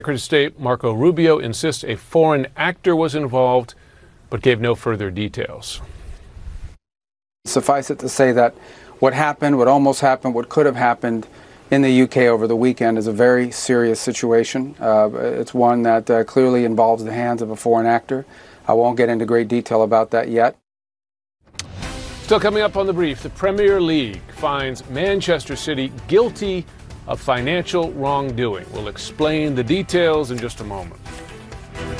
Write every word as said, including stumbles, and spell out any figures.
Secretary of State Marco Rubio insists a foreign actor was involved, but gave no further details. Suffice it to say that what happened, what almost happened, what could have happened in the U K over the weekend is a very serious situation. Uh, it's one that uh, clearly involves the hands of a foreign actor. I won't get into great detail about that yet. Still coming up on The Brief, the Premier League finds Manchester City guilty of financial wrongdoing. We'll explain the details in just a moment.